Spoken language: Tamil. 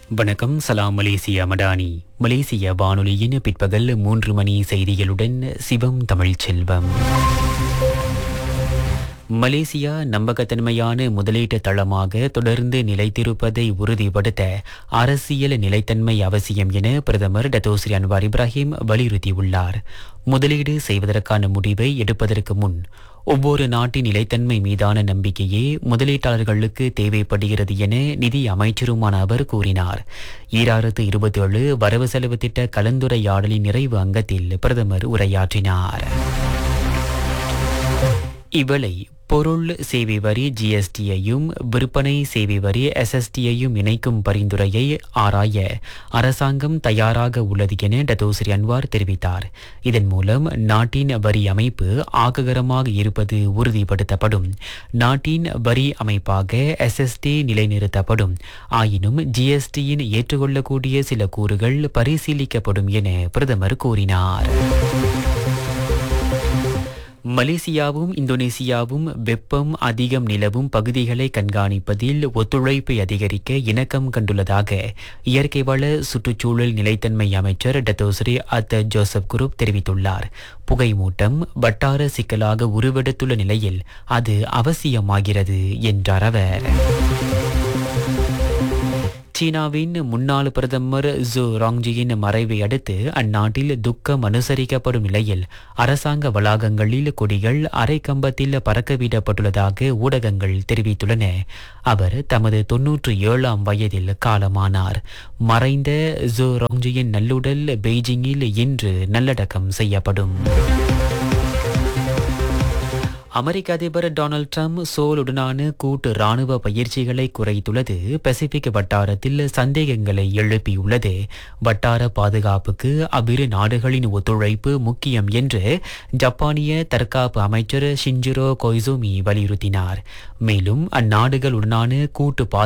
வணக்கம். சலாம் மலேசியா மடானி. மலேசிய வானொலியின் பிற்பகல் 3 மணி செய்திகளுடன் சிவம் தமிழ் செல்வம். மலேசியா நம்பகத்தன்மையான முதலீட்டு தளமாக தொடர்ந்து நிலைத்திருப்பதை உறுதிப்படுத்த அரசியல் நிலைத்தன்மை அவசியம் என பிரதமர் டத்தோஸ்ரீ அன்வார் இப்ராஹிம் வலியுறுத்தியுள்ளார். முதலீடு செய்வதற்கான முடிவை எடுப்பதற்கு முன் ஒவ்வொரு நாட்டின் நிலைத்தன்மை மீதான நம்பிக்கையே முதலீட்டாளர்களுக்கு தேவைப்படுகிறது என நிதி அமைச்சருமான அவர் கூறினார். 2027 வரவு செலவு திட்ட கலந்துரையாடலின் நிறைவு அங்கத்தில் பிரதமர் உரையாற்றினார். இவளை பொருள் சேவை வரி ஜிஎஸ்டியையும் விற்பனை சேவை வரி எஸ்எஸ்டியையும் இணைக்கும் பரிந்துரையை ஆராய அரசாங்கம் தயாராக உள்ளது என டத்தோஸ்ரீ அன்வார் தெரிவித்தார். இதன் மூலம் நாட்டின் வரி அமைப்பு ஆக்ககரமாக இருப்பது உறுதிப்படுத்தப்படும். நாட்டின் வரி அமைப்பாக எஸ்எஸ்டி நிலைநிறுத்தப்படும். ஆயினும் ஜிஎஸ்டியின் ஏற்றுக்கொள்ளக்கூடிய சில கூறுகள் பரிசீலிக்கப்படும் என பிரதமர் கூறினார். மலேசியாவும் இந்தோனேசியாவும் வெப்பம் அதிகம் நிலவும் பகுதிகளை கண்காணிப்பதில் ஒத்துழைப்பை அதிகரிக்க இணக்கம் கண்டுள்ளதாக இயற்கை வள சுற்றுச்சூழல் நிலைத்தன்மை அமைச்சர் டத்தோஸ்ரீ அத் ஜோசப் குரூப் தெரிவித்துள்ளார். புகைமூட்டம் வட்டார சிக்கலாக உருவெடுத்துள்ள நிலையில் அது அவசியமாகிறது என்றார் அவர். சீனாவின் முன்னாள் பிரதமர் ஜூ ராங்ஜியின் மறைவை அடுத்து அந்நாட்டில் துக்கம் அனுசரிக்கப்படும் நிலையில் அரசாங்க வளாகங்களில் கொடிகள் அரை கம்பத்தில் பறக்கவிடப்பட்டுள்ளதாக ஊடகங்கள் தெரிவித்துள்ளன. அவர் தமது 97ஆம் வயதில் காலமானார். மறைந்த ஜூ ராங்ஜியின் நல்லுடல் பெய்ஜிங்கில் இன்று நல்லடக்கம் செய்யப்படும். அமெரிக்க அதிபர் டொனால்ட் ட்ரம்ப் சோலுடனான கூட்டு ராணுவ பயிற்சிகளை குறைத்துள்ளது பசிபிக் வட்டாரத்தில் சந்தேகங்களை எழுப்பியுள்ளது. வட்டார பாதுகாப்புக்கு அவ்விரு நாடுகளின் ஒத்துழைப்பு முக்கியம் என்று ஜப்பானிய தற்காப்பு அமைச்சர் ஷிஞ்சிரோ கொய்சுமி வலியுறுத்தினார். மேலும் அந்நாடுகளுடனான கூட்டு